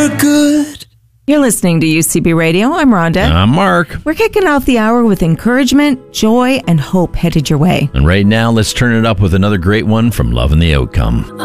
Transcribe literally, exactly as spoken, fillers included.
you're good. You're listening to U C B Radio. I'm Rhonda. I'm Mark. We're kicking off the hour with encouragement, joy, and hope headed your way. And right now, let's turn it up with another great one from Love and the Outcome.